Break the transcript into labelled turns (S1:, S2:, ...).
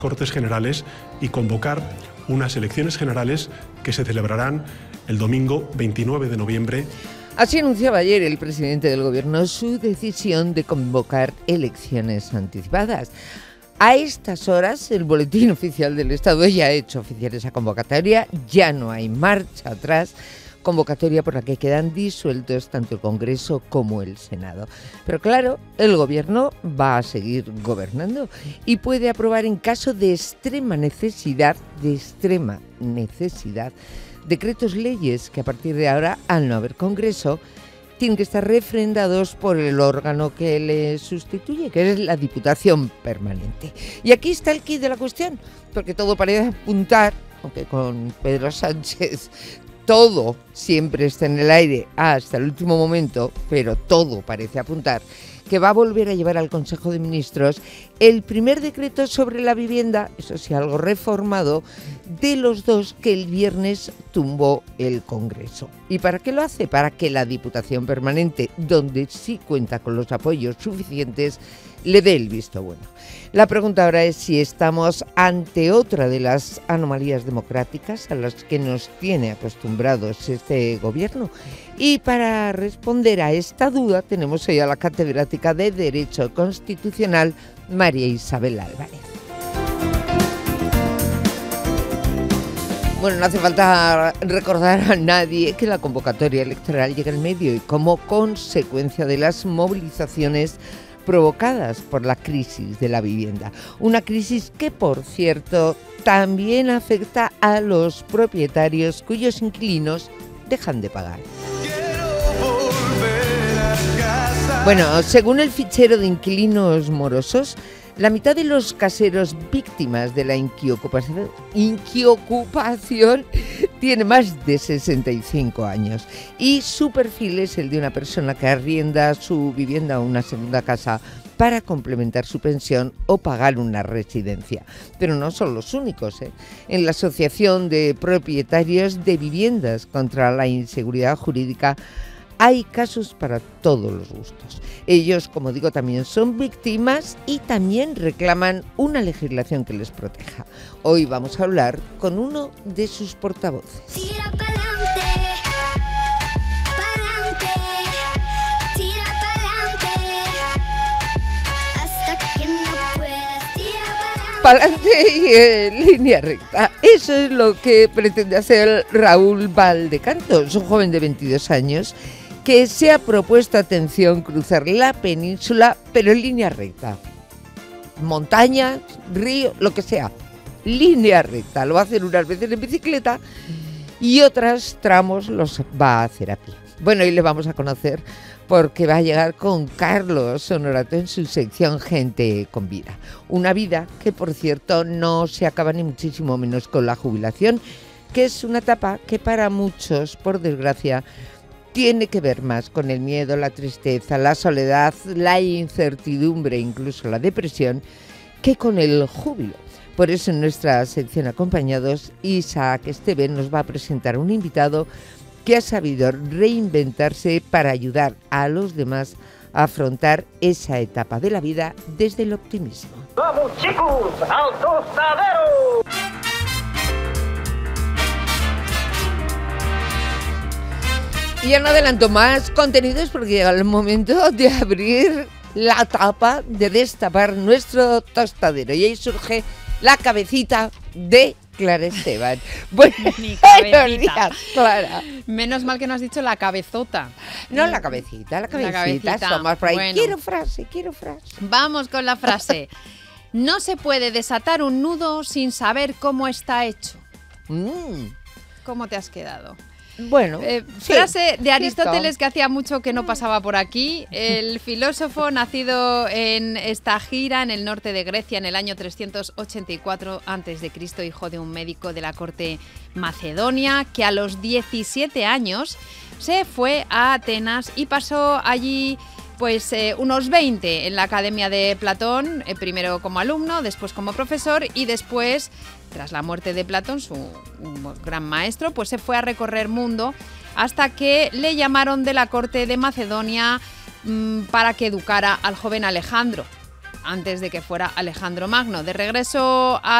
S1: Cortes Generales y convocar unas elecciones generales que se celebrarán el domingo 29 de noviembre.
S2: Así anunciaba ayer el presidente del Gobierno su decisión de convocar elecciones anticipadas. A estas horas, el Boletín Oficial del Estado ya ha hecho oficial esa convocatoria, ya no hay marcha atrás, convocatoria por la que quedan disueltos tanto el Congreso como el Senado. Pero claro, el Gobierno va a seguir gobernando y puede aprobar en caso de extrema necesidad, decretos leyes que a partir de ahora, al no haber Congreso, tienen que estar refrendados por el órgano que le sustituye, que es la Diputación Permanente. Y aquí está el quid de la cuestión, porque todo parece apuntar, aunque con Pedro Sánchez todo siempre está en el aire hasta el último momento, pero todo parece apuntar que va a volver a llevar al Consejo de Ministros el primer decreto sobre la vivienda, eso sí, algo reformado, de los dos que el viernes tumbó el Congreso. ¿Y para qué lo hace? Para que la Diputación Permanente, donde sí cuenta con los apoyos suficientes, le dé el visto bueno. La pregunta ahora es si estamos ante otra de las anomalías democráticas a las que nos tiene acostumbrados este gobierno. Y para responder a esta duda tenemos hoy a la catedrática de Derecho Constitucional, María Isabel Álvarez. Bueno, no hace falta recordar a nadie que la convocatoria electoral llega en medio y como consecuencia de las movilizaciones provocadas por la crisis de la vivienda. Una crisis que, por cierto, también afecta a los propietarios cuyos inquilinos dejan de pagar. Bueno, según el fichero de inquilinos morosos, la mitad de los caseros víctimas de la inquiocupación tiene más de 65 años y su perfil es el de una persona que arrienda su vivienda a una segunda casa para complementar su pensión o pagar una residencia. Pero no son los únicos, ¿eh? En la Asociación de Propietarios de Viviendas contra la Inseguridad Jurídica hay casos para todos los gustos. Ellos, como digo, también son víctimas y también reclaman una legislación que les proteja. Hoy vamos a hablar con uno de sus portavoces.
S3: Tira pa'lante, hasta que no puedas, tira
S2: Pa'lante y en línea recta. Eso es lo que pretende hacer Raúl Valdecantos, un joven de 22 años que se ha propuesto, atención, cruzar la península, pero en línea recta. Montaña, río, lo que sea. Línea recta. Lo va a hacer unas veces en bicicleta y otros tramos los va a hacer a pie. Bueno, y le vamos a conocer porque va a llegar con Carlos Honorato en su sección Gente con Vida. Una vida que, por cierto, no se acaba ni muchísimo menos con la jubilación, que es una etapa que para muchos, por desgracia, tiene que ver más con el miedo, la tristeza, la soledad, la incertidumbre, incluso la depresión, que con el júbilo. Por eso en nuestra sección Acompañados, Isaac Esteve nos va a presentar un invitado que ha sabido reinventarse para ayudar a los demás a afrontar esa etapa de la vida desde el optimismo.
S4: ¡Vamos, chicos, al tostadero!
S2: Y ya no adelanto más contenidos porque llega el momento de abrir la tapa, de destapar nuestro tostadero. Y ahí surge la cabecita de Clara Esteban. Buenos días, Clara.
S5: Menos mal que no has dicho la cabezota.
S2: No, la cabecita. Somos por ahí.
S5: Bueno.
S2: Quiero frase.
S5: Vamos con la frase. No se puede desatar un nudo sin saber cómo está hecho. ¿Cómo te has quedado?
S2: Bueno,
S5: frase de Aristóteles
S2: cierto.
S5: que hacía mucho que no pasaba por aquí. El filósofo nacido en Estagira, en el norte de Grecia, en el año 384 a.C., hijo de un médico de la corte macedonia, que a los 17 años se fue a Atenas y pasó allí pues unos 20 en la Academia de Platón, primero como alumno, después como profesor y después, tras la muerte de Platón, su gran maestro, pues se fue a recorrer mundo hasta que le llamaron de la corte de Macedonia para que educara al joven Alejandro. antes de que fuera Alejandro Magno. De regreso a